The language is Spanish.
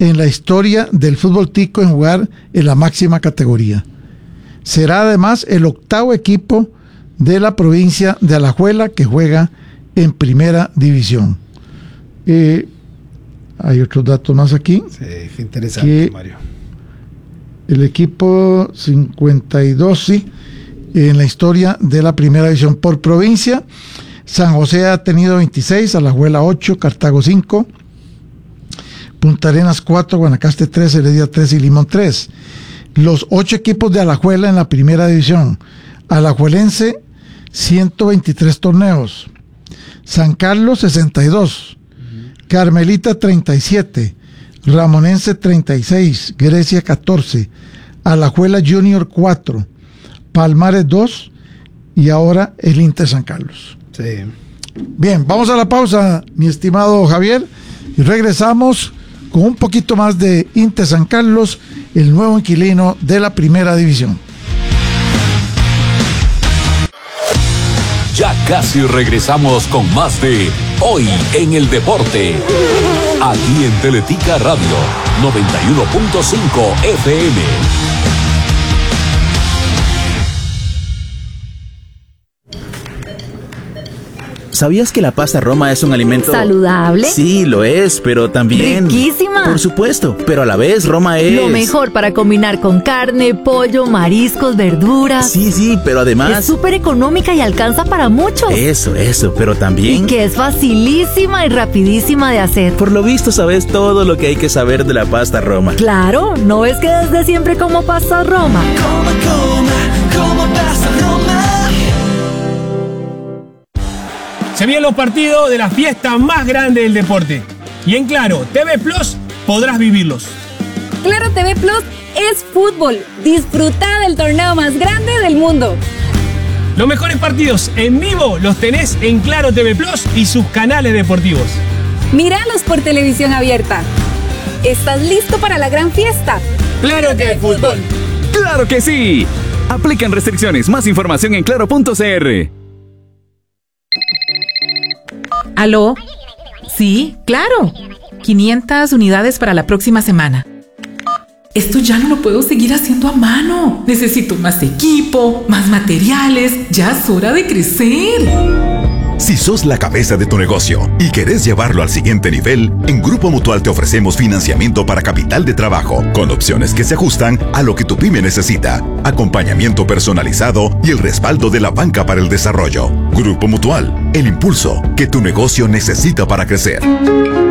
en la historia del fútbol tico en jugar en la máxima categoría. Será además el 8º equipo de la provincia de Alajuela que juega en primera división. Hay otros datos más aquí. Sí, qué interesante, Mario. El equipo 52, sí, en la historia de la primera división por provincia. San José ha tenido 26, Alajuela 8, Cartago 5, Punta Arenas 4, Guanacaste 3, Heredia 3 y Limón 3. Los 8 equipos de Alajuela en la primera división. Alajuelense 123 torneos, San Carlos 62, Carmelita 37, Ramonense 36, Grecia 14, Alajuela Junior 4, Palmares 2 y ahora el Inter San Carlos. Sí. Bien, vamos a la pausa, mi estimado Javier, y regresamos con un poquito más de Inter San Carlos, el nuevo inquilino de la primera división. Ya casi regresamos con más de Hoy en el Deporte. Aquí en Teletica Radio 91.5 FM. ¿Sabías que la pasta Roma es un alimento saludable? Sí, lo es, pero también riquísima. Por supuesto, pero a la vez Roma es lo mejor para combinar con carne, pollo, mariscos, verduras. Sí, pero además es súper económica y alcanza para muchos. Eso, pero también y que es facilísima y rapidísima de hacer. Por lo visto sabes todo lo que hay que saber de la pasta Roma. Claro, ¿no ves que desde siempre como pasta Roma? Como pasta Roma. Se vienen los partidos de la fiesta más grande del deporte. Y en Claro TV Plus podrás vivirlos. Claro TV Plus es fútbol. Disfruta del torneo más grande del mundo. Los mejores partidos en vivo los tenés en Claro TV Plus y sus canales deportivos. Míralos por televisión abierta. ¿Estás listo para la gran fiesta? ¡Claro que es fútbol! ¡Claro que sí! Aplican restricciones. Más información en claro.cr. ¿Aló? Sí, claro. 500 unidades para la próxima semana. Esto ya no lo puedo seguir haciendo a mano. Necesito más equipo, más materiales. Ya es hora de crecer. Si sos la cabeza de tu negocio y querés llevarlo al siguiente nivel, en Grupo Mutual te ofrecemos financiamiento para capital de trabajo, con opciones que se ajustan a lo que tu pyme necesita, acompañamiento personalizado y el respaldo de la banca para el desarrollo. Grupo Mutual, el impulso que tu negocio necesita para crecer.